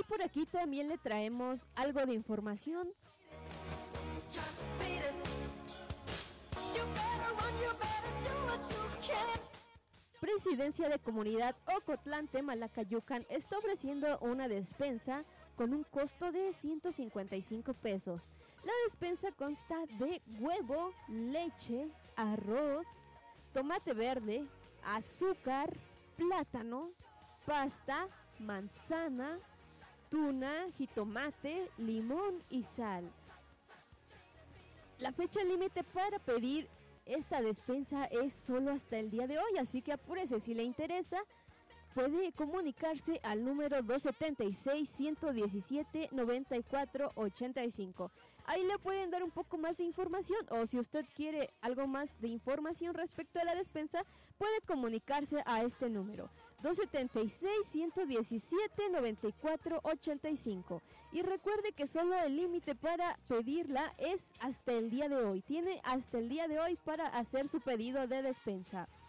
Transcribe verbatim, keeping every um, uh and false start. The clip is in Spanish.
por aquí también le traemos algo de información. Presidencia de Comunidad Ocotlán Temalacayucan está ofreciendo una despensa con un costo de ciento cincuenta y cinco pesos. La despensa consta de huevo, leche, arroz, tomate verde, azúcar, plátano, pasta, manzana, tuna, jitomate, limón y sal. La fecha límite para pedir esta despensa es solo hasta el día de hoy, así que apúrese si le interesa. Puede comunicarse al número dos setenta y seis, ciento diecisiete, noventa y cuatro, ochenta y cinco. Ahí le pueden dar un poco más de información, o si usted quiere algo más de información respecto a la despensa, puede comunicarse a este número dos setenta y seis, ciento diecisiete, noventa y cuatro, ochenta y cinco. Y recuerde que solo el límite para pedirla es hasta el día de hoy. Tiene hasta el día de hoy para hacer su pedido de despensa.